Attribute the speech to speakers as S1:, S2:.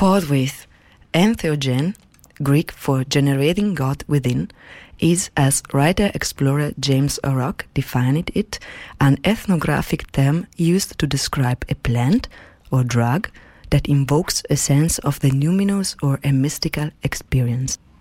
S1: Forthwith, entheogen, Greek for generating God within, is, as writer-explorer James O'Rourke defined it, an ethnographic term used to describe a plant or drug that invokes a sense of the numinous or a mystical experience.